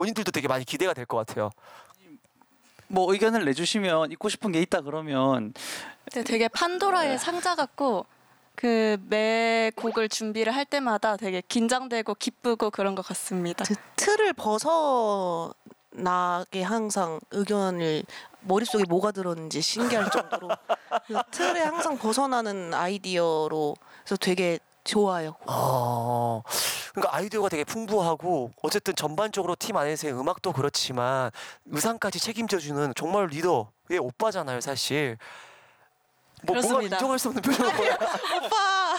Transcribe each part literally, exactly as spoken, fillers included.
본인들도 되게 많이 기대가 될 것 같아요. 뭐 의견을 내주시면 읽고 싶은 게 있다 그러면 네, 되게 판도라의 상자 같고 그 매 곡을 준비를 할 때마다 되게 긴장되고 기쁘고 그런 것 같습니다. 그 틀을 벗어나게 항상 의견을 머릿속에 뭐가 들었는지 신기할 정도로 그 틀에 항상 벗어나는 아이디어로 그래서 되게 좋아요. 어, 그러니까 아이디어가 되게 풍부하고 어쨌든 전반적으로 팀 안에서의 음악도 그렇지만 의상까지 책임져주는 정말 리더의 오빠잖아요, 사실. 뭐 뭔가 그렇습니다. 인정할 수 없는 표정을 보여. 오빠!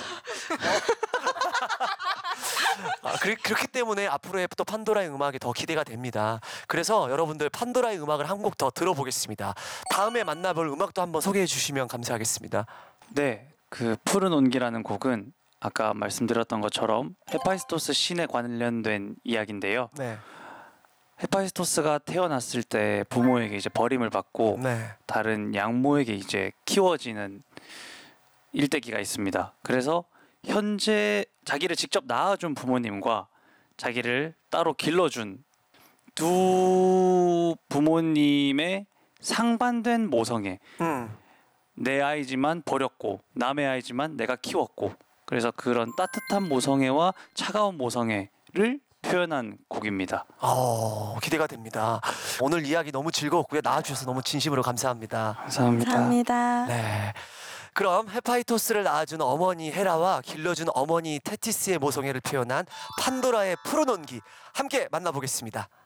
아, 그리, 그렇기 때문에 앞으로의 또 판도라의 음악이 더 기대가 됩니다. 그래서 여러분들 판도라의 음악을 한 곡 더 들어보겠습니다. 다음에 만나볼 음악도 한번 소개해 주시면 감사하겠습니다. 네, 그 푸른 온기라는 곡은 아까 말씀드렸던 것처럼 헤파이스토스 신에 관련된 이야기인데요. 네. 헤파이스토스가 태어났을 때 부모에게 이제 버림을 받고 네. 다른 양모에게 이제 키워지는 일대기가 있습니다. 그래서 현재 자기를 직접 낳아준 부모님과 자기를 따로 길러준 두 부모님의 상반된 모성애. 음. 내 아이지만 버렸고 남의 아이지만 내가 키웠고 그래서 그런 따뜻한 모성애와 차가운 모성애를 표현한 곡입니다. 어, 기대가 됩니다. 오늘 이야기 너무 즐거웠고요. 나와주셔서 너무 진심으로 감사합니다. 감사합니다. 감사합니다. 네. 그럼 헤파이토스를 낳아준 어머니 헤라와 길러준 어머니 테티스의 모성애를 표현한 판도라의 푸른 온기 함께 만나보겠습니다.